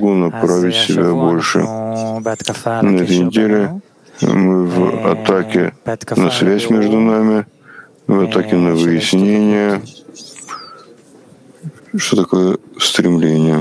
могу направить себя больше. На этой неделе мы в атаке на связь между нами, в атаке на выяснение, что такое стремление.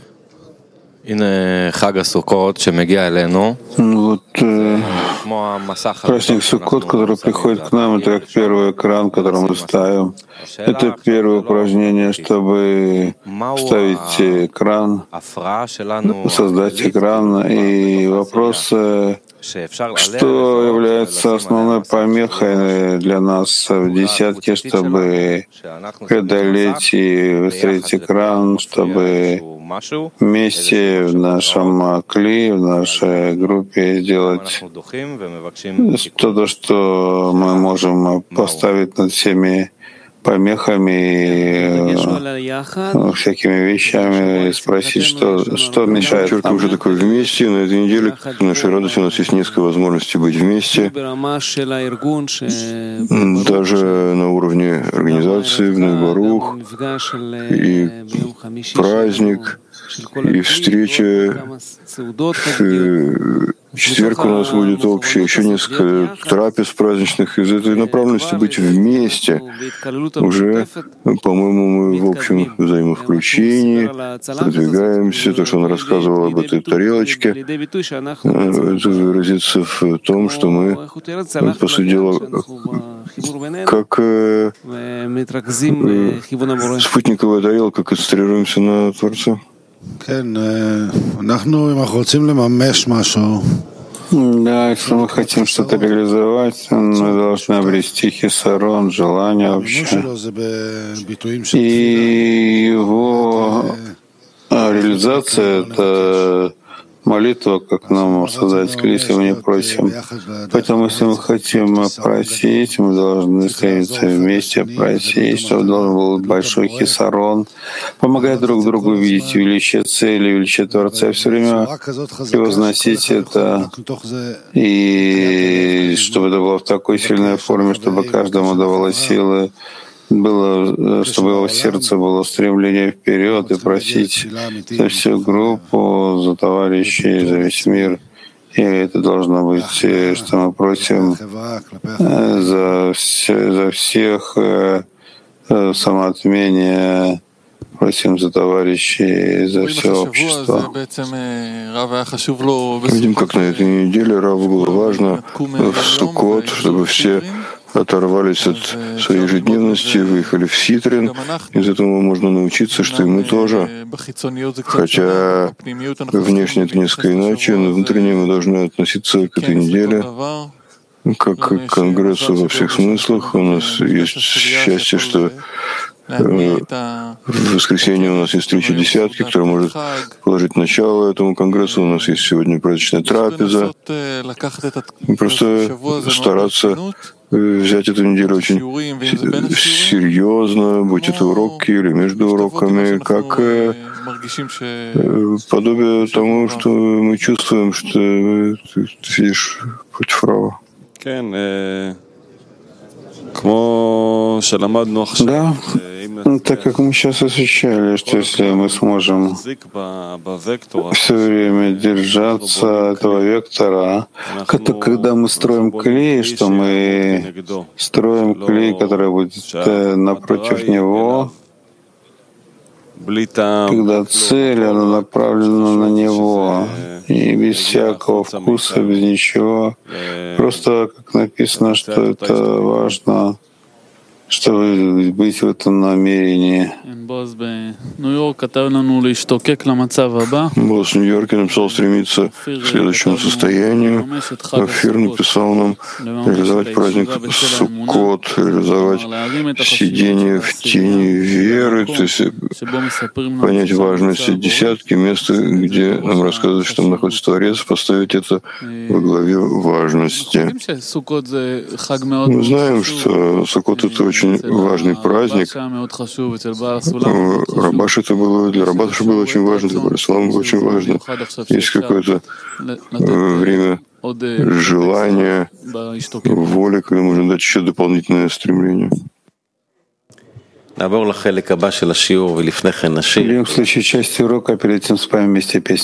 Вот праздник Суккот, который приходит к нам, это как первый экран, который мы ставим. Это первое упражнение, чтобы ставить экран, создать экран. И вопрос, что является основной помехой для нас в десятке, чтобы преодолеть и выстроить экран, чтобы вместе в нашем кли, в нашей группе сделать что-то, что мы можем поставить над всеми помехами, всякими вещами, и спросить, что мешает нам. Подчеркиваем, что такое вместе. На этой неделе, к нашей радости, у нас есть несколько возможностей быть вместе. Даже на уровне организации, в Нейбарух, и праздник, и встреча. В четверг у нас будет общее, еще несколько трапез праздничных. Из этой направленности быть вместе. Уже, по-моему, мы в общем взаимовключении продвигаемся. То, что он рассказывал об этой тарелочке, это выразится в том, что мы, по сути дела, как спутниковая тарелка, концентрируемся на Творце. Да, если мы хотим что-то реализовать, мы должны обрести хисарон, желание вообще. И его реализация — это молитва, как нам создать кли, если мы не просим. Поэтому, если мы хотим просить, мы должны стояться вместе, просить, чтобы должен был большой хисарон, помогать друг другу видеть величие цели, величие Творца, все время превозносить это, и чтобы это было в такой сильной форме, чтобы каждому давало силы, было, чтобы его сердце было стремление вперед и просить за всю группу, за товарищей, за весь мир. И это должно быть, что мы просим за всех самоотмение, просим за товарищей, за все общество. Видим, как на этой неделе Раву было важно в Суккот, чтобы все оторвались от своей ежедневности, выехали в Ситрин. Из этого можно научиться, что и мы тоже, хотя внешне это несколько иначе, но внутренне мы должны относиться к этой неделе как к конгрессу во всех смыслах. У нас есть счастье, что в воскресенье у нас есть встреча десятки, которая может положить начало этому конгрессу. У нас есть сегодня праздничная трапеза. Просто стараться взять эту неделю очень серьезно, будь это уроки или между уроками, как подобие тому, что мы чувствуем, что ты сидишь против Рава. Да, так как мы сейчас изучали, что если мы сможем все время держаться этого вектора, когда мы строим клей, что мы строим клей, который будет напротив него, когда цель, она направлена на него, и без всякого вкуса, без ничего. Просто, как написано, что это важно, чтобы быть в этом намерении. Босс в Нью-Йорке написал стремиться к следующему состоянию. Афир написал нам реализовать праздник Суккот, реализовать сидение в тени веры, то есть понять важность десятки, места, где нам рассказывают, что там находится Творец, поставить это во главе важности. Мы знаем, что Суккот — это очень важный праздник. Рабаш это было, для Рабаша было очень важно, для Барислама было очень важно. Есть какое-то время желания, воли, когда можно дать еще дополнительное стремление. Перейдем к следующей части урока, а перед этим споем вместе песню.